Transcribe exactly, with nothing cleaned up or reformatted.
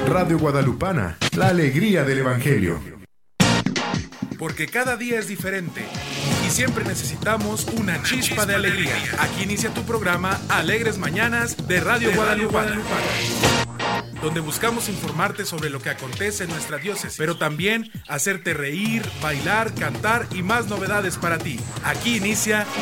Radio Guadalupana, la alegría del Evangelio. Porque cada día es diferente y siempre necesitamos una chispa de alegría. Aquí inicia tu programa Alegres Mañanas de Radio Guadalupana, donde buscamos informarte sobre lo que acontece en nuestra diócesis, pero también hacerte reír, bailar, cantar y más novedades para ti. Aquí inicia